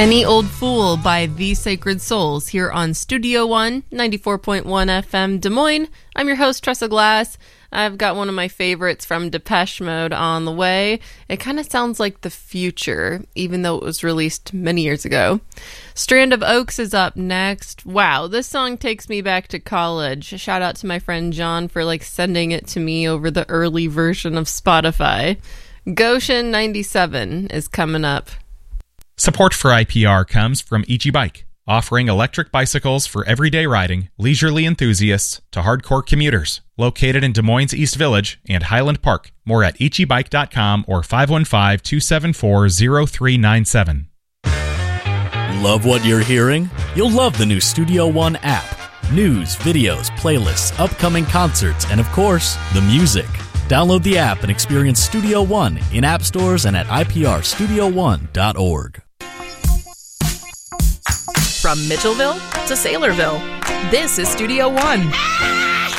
Any Old Fool by The Sacred Souls here on Studio One, 94.1 FM Des Moines. I'm your host, Tressa Glass. I've got one of my favorites from Depeche Mode on the way. It kind of sounds like the future, even though it was released many years ago. Strand of Oaks is up next. Wow, this song takes me back to college. Shout out to my friend John for sending it to me over the early version of Spotify. Goshen 97 is coming up. Support for IPR comes from Ichi Bike, offering electric bicycles for everyday riding, leisurely enthusiasts to hardcore commuters. Located in Des Moines East Village and Highland Park. More at ichibike.com or 515-274-0397. Love what you're hearing? You'll love the new Studio One app. News, videos, playlists, upcoming concerts, and of course, the music. Download the app and experience Studio One in app stores and at iprstudio1.org. From Mitchellville to Saylorville, this is Studio One.